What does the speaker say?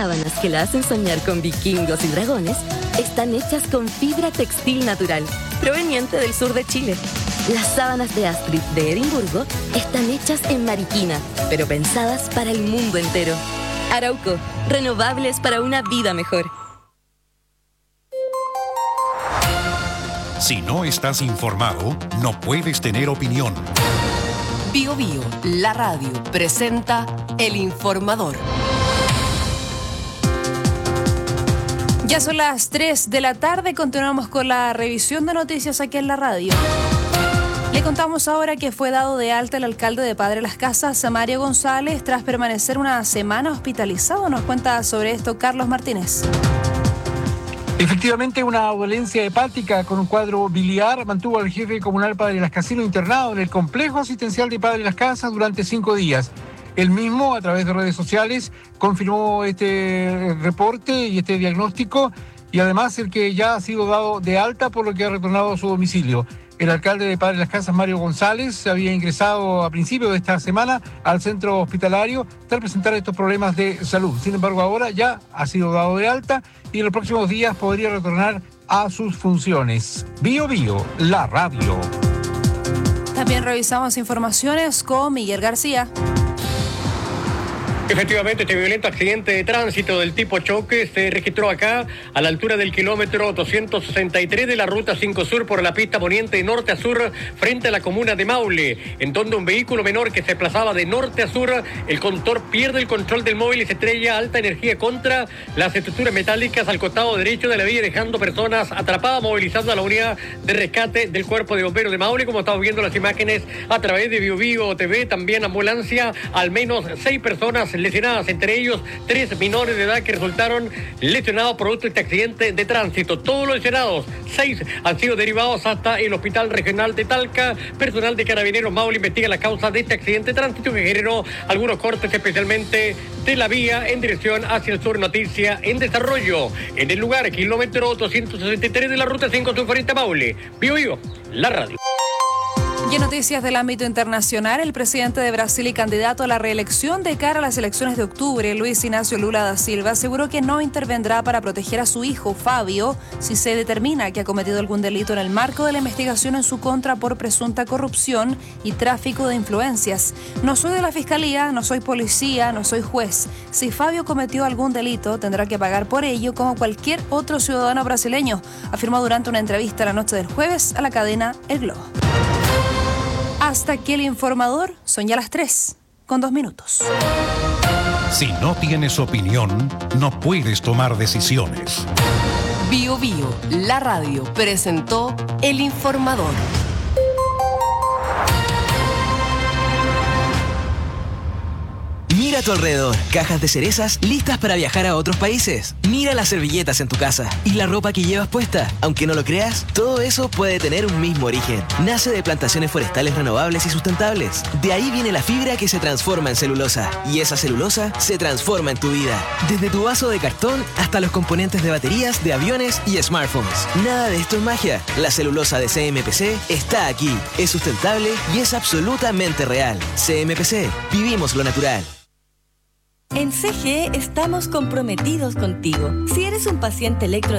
sábanas que la hacen soñar con vikingos y dragones están hechas con fibra textil natural, proveniente del sur de Chile. Las sábanas de Astrid de Edimburgo están hechas en Mariquina, pero pensadas para el mundo entero. Arauco, renovables para una vida mejor. Si no estás informado, no puedes tener opinión. Bio Bio, la radio, presenta El Informador. Ya son las 3 de la tarde, continuamos con la revisión de noticias aquí en la radio. Le contamos ahora que fue dado de alta el alcalde de Padre Las Casas, Mario González, tras permanecer una semana hospitalizado. Nos cuenta sobre esto Carlos Martínez. Efectivamente, una dolencia hepática con un cuadro biliar mantuvo al jefe comunal Padre Las Casinos internado en el complejo asistencial de Padre Las Casas durante 5 días. Él mismo, a través de redes sociales, confirmó este reporte y este diagnóstico, y además el que ya ha sido dado de alta, por lo que ha retornado a su domicilio. El alcalde de Padre Las Casas, Mario González, había ingresado a principios de esta semana al centro hospitalario tras presentar estos problemas de salud. Sin embargo, ahora ya ha sido dado de alta y en los próximos días podría retornar a sus funciones. Bio Bio, la radio. También revisamos informaciones con Miguel García. Efectivamente, este violento accidente de tránsito del tipo choque se registró acá a la altura del kilómetro 263 de la ruta 5 Sur por la pista poniente de norte a sur frente a la comuna de Maule, en donde un vehículo menor que se desplazaba de norte a sur, el conductor pierde el control del móvil y se estrella a alta energía contra las estructuras metálicas al costado derecho de la vía, dejando personas atrapadas, movilizando a la unidad de rescate del Cuerpo de Bomberos de Maule, como estamos viendo las imágenes a través de Bio Bio TV, también ambulancia, al menos 6 personas lesionadas, entre ellos 3 menores de edad que resultaron lesionados producto de este accidente de tránsito. Todos los lesionados, 6 han sido derivados hasta el Hospital Regional de Talca. Personal de Carabineros Maule investiga la causa de este accidente de tránsito que generó algunos cortes, especialmente de la vía en dirección hacia el sur. Noticia en desarrollo. En el lugar, kilómetro 263 de la ruta 5 Sur frente a Maule. Bio Bio, la radio. Y en noticias del ámbito internacional, el presidente de Brasil y candidato a la reelección de cara a las elecciones de octubre, Luis Ignacio Lula da Silva, aseguró que no intervendrá para proteger a su hijo, Fabio, si se determina que ha cometido algún delito en el marco de la investigación en su contra por presunta corrupción y tráfico de influencias. No soy de la fiscalía, no soy policía, no soy juez. Si Fabio cometió algún delito, tendrá que pagar por ello como cualquier otro ciudadano brasileño, afirmó durante una entrevista la noche del jueves a la cadena El Globo. Hasta aquí el informador, son ya las 3:02. Si no tienes opinión, no puedes tomar decisiones. Bio Bio, la radio, presentó El Informador. Mira a tu alrededor, cajas de cerezas listas para viajar a otros países. Mira las servilletas en tu casa y la ropa que llevas puesta. Aunque no lo creas, todo eso puede tener un mismo origen. Nace de plantaciones forestales renovables y sustentables. De ahí viene la fibra que se transforma en celulosa. Y esa celulosa se transforma en tu vida. Desde tu vaso de cartón hasta los componentes de baterías, de aviones y smartphones. Nada de esto es magia. La celulosa de CMPC está aquí. Es sustentable y es absolutamente real. CMPC, vivimos lo natural. En CGE estamos comprometidos contigo. Si eres un paciente electro